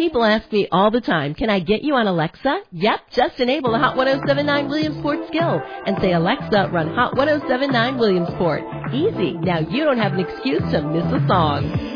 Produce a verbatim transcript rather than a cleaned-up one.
People ask me all the time, can I get you on Alexa? Yep, just enable the Hot ten seventy-nine Williamsport skill and say, Alexa, run Hot ten seventy-nine Williamsport. Easy. Now you don't have an excuse to miss a song.